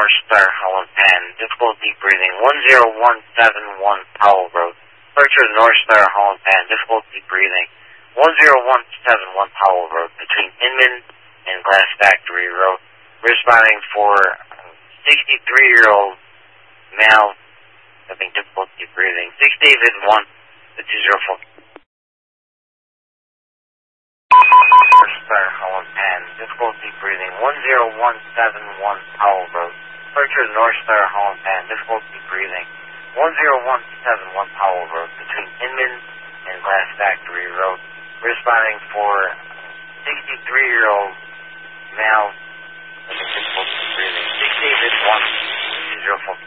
North Star Holland Pan. Difficulty breathing. 10171 Powell Road. Departure North Star Holland Pan. Difficulty breathing. 10171 Powell Road between Inman and Glass Factory Road. Responding for 63-year-old male having difficulty breathing. 6 David 1 204. Star Holland Pan. Difficulty breathing. 10171 Powell Road. Departure North Star Holland Pan. Difficulty breathing. 10171 Powell Road between Inman and Glass Factory Road. Responding for 63-year-old male having difficulty breathing. 6 David 1 204.